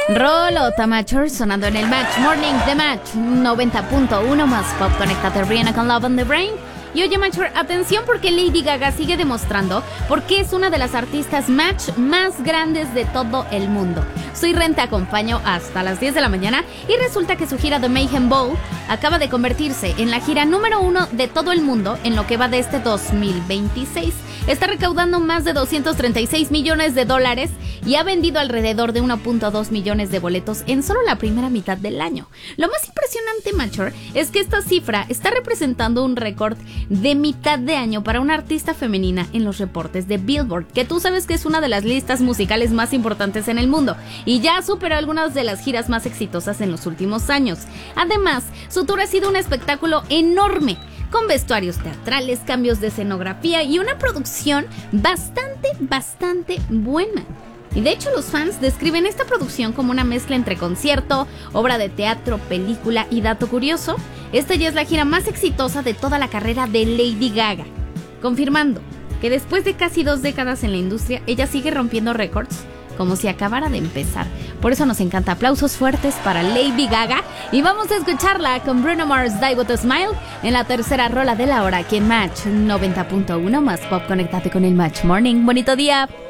Rolota Mature sonando en el Match Morning de Match 90.1 más pop. Conéctate Rihanna con Love on the Brain. Y oye Mature, atención porque Lady Gaga sigue demostrando por qué es una de las artistas Match más grandes de todo el mundo. Soy Ren, te acompaño hasta las 10 de la mañana y resulta que su gira The Mayhem Ball acaba de convertirse en la gira número 1 de todo el mundo en lo que va de este 2026. Está recaudando más de $236 millones y ha vendido alrededor de 1.2 millones de boletos en solo la primera mitad del año. Lo más impresionante, Mature, es que esta cifra está representando un récord de mitad de año para una artista femenina en los reportes de Billboard, que tú sabes que es una de las listas musicales más importantes en el mundo y ya superó algunas de las giras más exitosas en los últimos años. Además, su tour ha sido un espectáculo enorme, con vestuarios teatrales, cambios de escenografía y una producción bastante buena. Y de hecho los fans describen esta producción como una mezcla entre concierto, obra de teatro, película y dato curioso, esta ya es la gira más exitosa de toda la carrera de Lady Gaga, confirmando que después de casi 2 décadas en la industria, ella sigue rompiendo récords como si acabara de empezar. Por eso nos encanta. Aplausos fuertes para Lady Gaga. Y vamos a escucharla con Bruno Mars, Die With A Smile, en la tercera rola de la hora aquí en Match 90.1 más pop. Conéctate con el Match Morning. Bonito día.